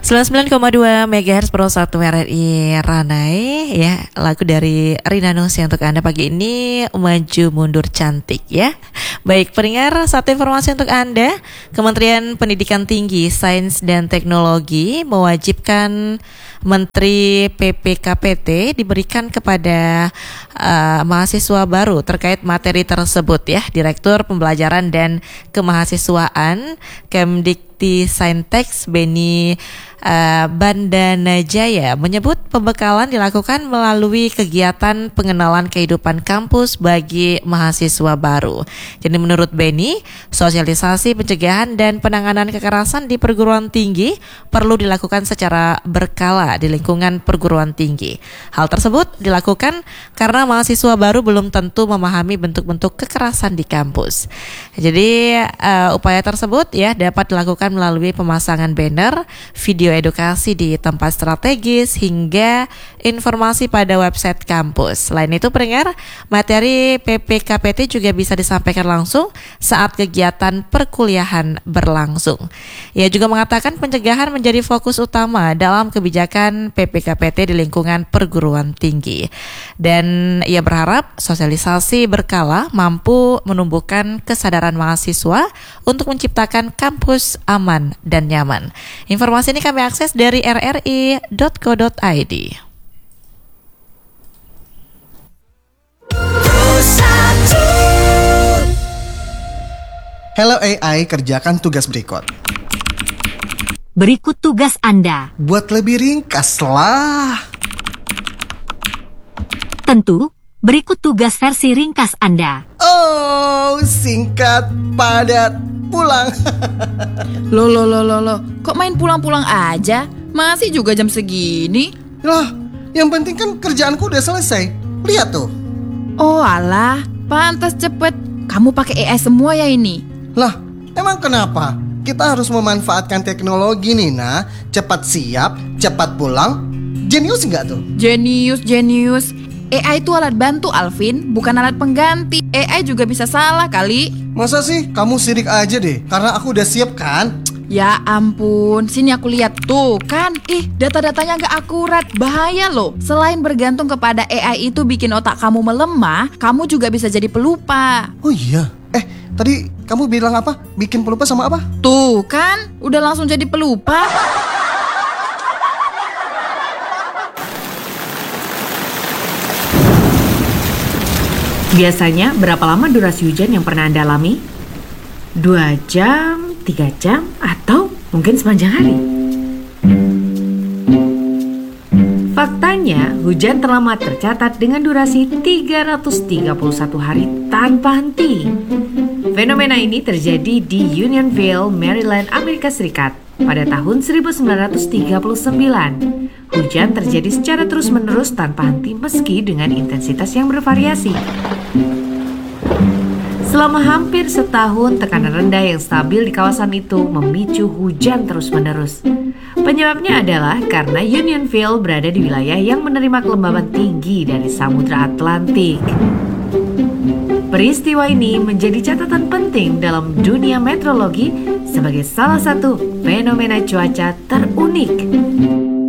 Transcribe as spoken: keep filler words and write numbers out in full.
sembilan puluh sembilan koma dua megahertz Pro satu R R I Ranai ya. Lagu dari Rina Nose untuk Anda pagi ini, Maju Mundur Cantik ya. Baik pendengar, satu informasi untuk Anda. Kementerian Pendidikan Tinggi, Sains dan Teknologi mewajibkan Menteri P P K P T diberikan kepada uh, mahasiswa baru terkait materi tersebut ya. Direktur Pembelajaran dan Kemahasiswaan Kemdikti-Saintek Beni uh, Bandanajaya menyebut pembekalan dilakukan melalui kegiatan pengenalan kehidupan kampus bagi mahasiswa baru. Jadi menurut Beni, sosialisasi pencegahan dan penanganan kekerasan di perguruan tinggi perlu dilakukan secara berkala di lingkungan perguruan tinggi. Hal tersebut dilakukan karena mahasiswa baru belum tentu memahami bentuk-bentuk kekerasan di kampus. Jadi uh, upaya tersebut ya dapat dilakukan melalui pemasangan banner, video edukasi di tempat strategis hingga informasi pada website kampus. Selain itu pendengar, materi P P K P T juga bisa disampaikan langsung saat kegiatan perkuliahan berlangsung. Ia juga mengatakan pencegahan menjadi fokus utama dalam kebijakan P P K P T di lingkungan perguruan tinggi. Dan ia berharap sosialisasi berkala mampu menumbuhkan kesadaran mahasiswa untuk menciptakan kampus aman dan nyaman. Informasi ini kami akses dari r r i dot co dot i d. Hello A I, kerjakan tugas berikut. Berikut tugas Anda. Buat lebih ringkas lah. Tentu, berikut tugas versi ringkas Anda. Oh, singkat, padat, pulang. Loh, loh, loh, loh, loh. Kok main pulang-pulang aja? Masih juga jam segini? Lah, yang penting kan kerjaanku udah selesai. Lihat tuh. Oh alah, pantas cepet. Kamu pakai A I semua ya ini? Lah, emang kenapa? Kita harus memanfaatkan teknologi nih, nah. Cepat siap, cepat pulang. Jenius nggak tuh? Jenius, jenius. A I itu alat bantu, Alvin, bukan alat pengganti. A I juga bisa salah kali. Masa sih? Kamu sirik aja deh, karena aku udah siap kan? Ya ampun, sini aku lihat tuh kan. Ih, data-datanya gak akurat, bahaya loh. Selain bergantung kepada A I itu bikin otak kamu melemah, kamu juga bisa jadi pelupa. Oh iya, eh tadi kamu bilang apa? Bikin pelupa sama apa? Tuh kan, udah langsung jadi pelupa. Biasanya berapa lama durasi hujan yang pernah Anda alami? Dua jam, tiga jam, atau mungkin sepanjang hari? Faktanya, hujan terlama tercatat dengan durasi tiga ratus tiga puluh satu hari tanpa henti. Fenomena ini terjadi di Unionville, Maryland, Amerika Serikat pada tahun seribu sembilan ratus tiga puluh sembilan. Hujan terjadi secara terus-menerus tanpa henti meski dengan intensitas yang bervariasi. Selama hampir setahun, tekanan rendah yang stabil di kawasan itu memicu hujan terus-menerus. Penyebabnya adalah karena Unionville berada di wilayah yang menerima kelembaban tinggi dari Samudra Atlantik. Peristiwa ini menjadi catatan penting dalam dunia meteorologi sebagai salah satu fenomena cuaca terunik.